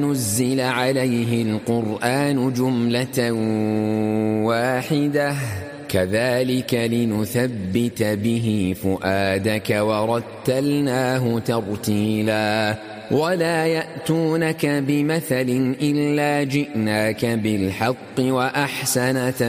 نزل عليه القرآن جملة واحدة كذلك لنثبت به فؤادك ورتلناه ترتيلا ولا يأتونك بمثل إلا جئناك بالحق وأحسن